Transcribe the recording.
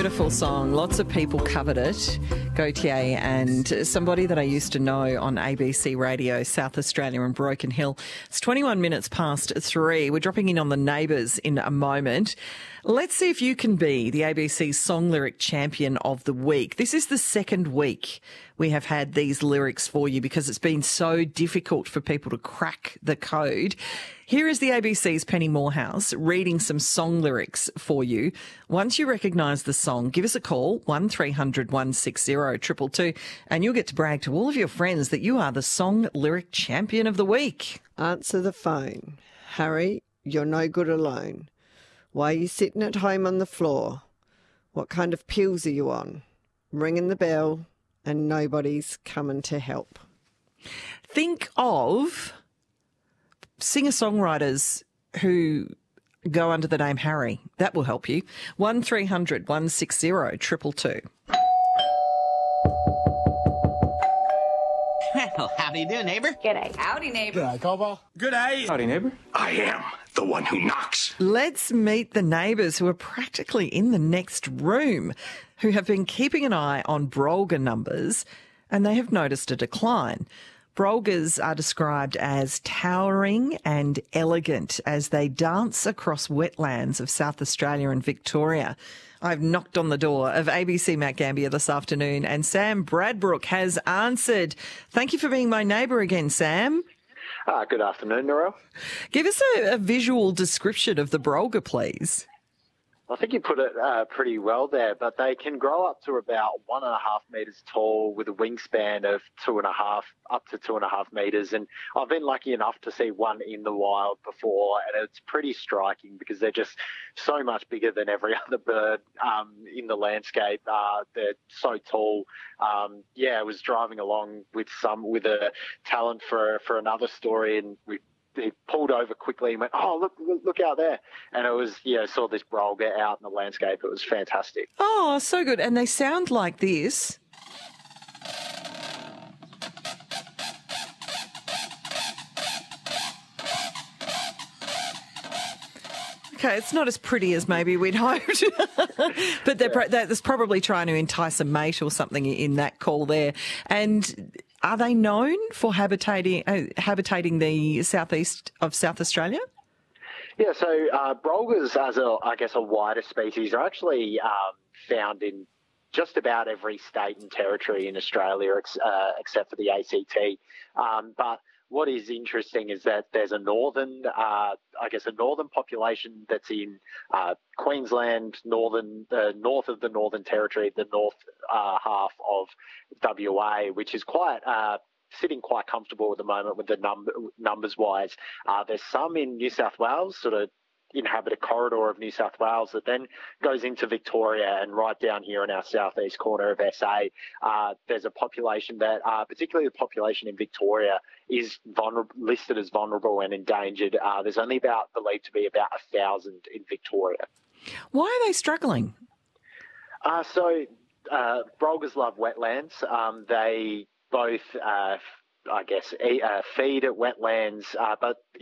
beautiful song. Lots of people covered it. Gautier and somebody that I used to know on ABC Radio, South Australia and Broken Hill. It's 21 minutes past 3. We're dropping in on the Neighbours in a moment. Let's see if you can be the ABC Song Lyric Champion of the Week. This is the second week we have had these lyrics for you because it's been so difficult for people to crack the code. Here is the ABC's Penny Morehouse reading some song lyrics for you. Once you recognise the song, give us a call, 1300 160 222, and you'll get to brag to all of your friends that you are the Song Lyric Champion of the Week. Answer the phone. Harry, you're no good alone. Why are you sitting at home on the floor? What kind of pills are you on? Ringing the bell and nobody's coming to help. Think of singer-songwriters who go under the name Harry. That will help you. 1300 160 222. Well, how do you do, neighbour? G'day. Howdy, neighbour. G'day, Cobber. G'day. Howdy, neighbour. I am the one who knocks. Let's meet the neighbours who are practically in the next room, who have been keeping an eye on Brolga numbers, and they have noticed a decline. Brolgas are described as towering and elegant as they dance across wetlands of South Australia and Victoria. I've knocked on the door of ABC Matt Gambia this afternoon, and Sam Bradbrook has answered. Thank you for being my neighbour again, Sam. Good afternoon, Narelle. Give us a visual description of the Brolga, please. I think you put it pretty well there, but they can grow up to about 1.5 metres tall with a wingspan of 2.5 up to 2.5 metres. And I've been lucky enough to see one in the wild before, and it's pretty striking because they're just so much bigger than every other bird in the landscape. They're so tall. I was driving along with a talent for another story, and he pulled over quickly and went, "Oh, look out there." And it was, saw this Brolga out in the landscape. It was fantastic. Oh, so good. And they sound like this. Okay, it's not as pretty as maybe we'd hoped, but that's probably trying to entice a mate or something in that call there. And are they known for habitating the southeast of South Australia? Yeah, so Brolgas, as a wider species, are actually found in just about every state and territory in Australia, except for the ACT. But what is interesting is that there's a northern population that's in Queensland, north of the Northern Territory, the north half of WA, which is sitting quite comfortable at the moment with the numbers-wise. There's some in New South Wales, sort of inhabit a corridor of New South Wales that then goes into Victoria, and right down here in our southeast corner of SA, there's a population that, particularly the population in Victoria, is listed as vulnerable and endangered. There's only believed to be about 1,000 in Victoria. Why are they struggling? Brolgas love wetlands. They both, feed at wetlands, but